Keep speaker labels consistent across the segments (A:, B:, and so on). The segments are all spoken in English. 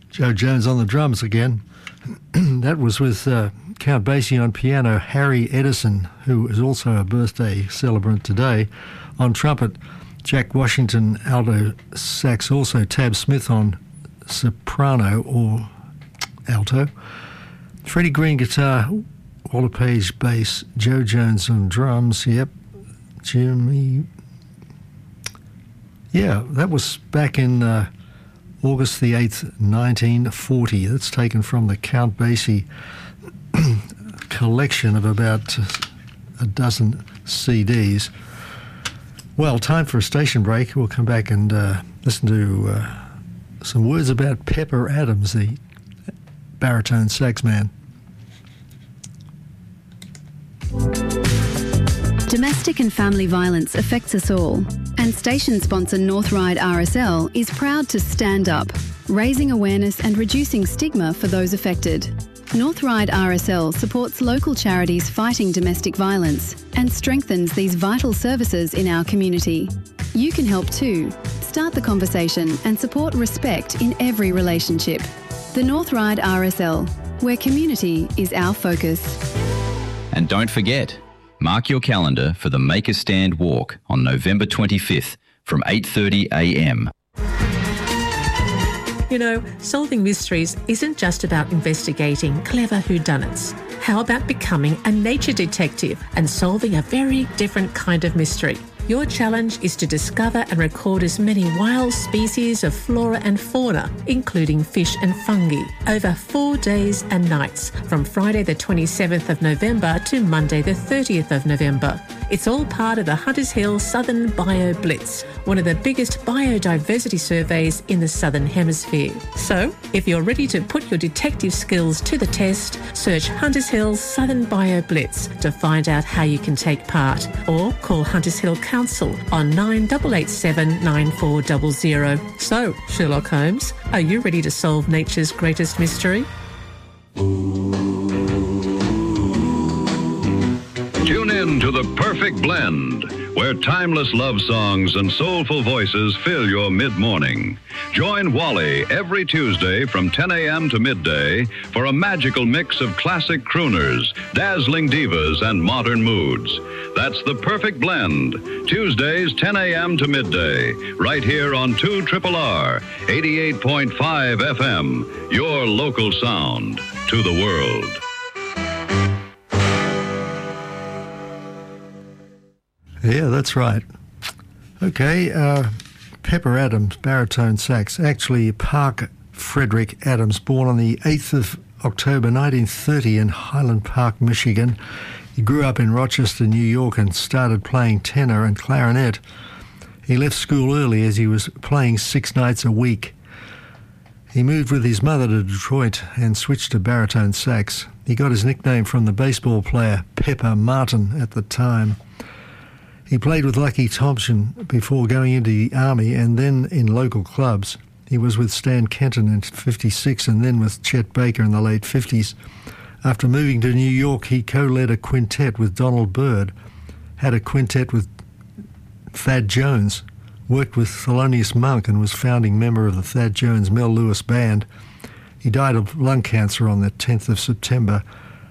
A: Joe Jones on the drums again. That was with Count Basie on piano, Harry Edison, who is also a birthday celebrant today. On trumpet, Jack Washington, alto sax, also Tab Smith on soprano or alto. Freddie Green guitar, Walter Page bass, Joe Jones on drums, yep. Jimmy... Yeah, that was back in August the 8th, 1940. That's taken from the Count Basie collection of about a dozen CDs. Well, time for a station break. We'll come back and listen to some words about Pepper Adams, the baritone sax man.
B: Domestic and family violence affects us all, and station sponsor Northride RSL is proud to stand up, raising awareness and reducing stigma for those affected. Northride RSL supports local charities fighting domestic violence and strengthens these vital services in our community. You can help too. Start the conversation and support respect in every relationship. The Northride RSL, where community is our focus.
C: And don't forget, mark your calendar for the Make a Stand walk on November 25th from 8:30 a.m.
D: You know, solving mysteries isn't just about investigating clever whodunits. How about becoming a nature detective and solving a very different kind of mystery? Your challenge is to discover and record as many wild species of flora and fauna, including fish and fungi, over 4 days and nights, from Friday the 27th of November to Monday the 30th of November. It's all part of the Hunters Hill Southern Bio Blitz, one of the biggest biodiversity surveys in the Southern Hemisphere. So, if you're ready to put your detective skills to the test, search Hunters Hill Southern Bio Blitz to find out how you can take part, or call Hunters Hill Council on 9887 9400. So, Sherlock Holmes, are you ready to solve nature's greatest mystery?
E: Tune in to The Perfect Blend, where timeless love songs and soulful voices fill your mid-morning. Join Wally every Tuesday from 10 a.m. to midday for a magical mix of classic crooners, dazzling divas, and modern moods. That's The Perfect Blend, Tuesdays 10 a.m. to midday, right here on 2RRR, 88.5 FM, your local sound to the world.
A: Yeah, that's right. Okay, Pepper Adams, baritone sax. Actually, Park Frederick Adams, born on the 8th of October 1930 in Highland Park, Michigan. He grew up in Rochester, New York, and started playing tenor and clarinet. He left school early as he was playing 6 nights a week. He moved with his mother to Detroit and switched to baritone sax. He got his nickname from the baseball player Pepper Martin at the time. He played with Lucky Thompson before going into the Army and then in local clubs. He was with Stan Kenton in '56 and then with Chet Baker in the late '50s. After moving to New York, he co-led a quintet with Donald Byrd, had a quintet with Thad Jones, worked with Thelonious Monk and was founding member of the Thad Jones Mel Lewis Band. He died of lung cancer on the 10th of September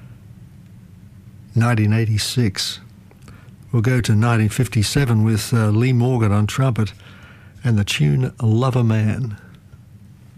A: 1986. We'll go to 1957 with Lee Morgan on trumpet and the tune Lover Man.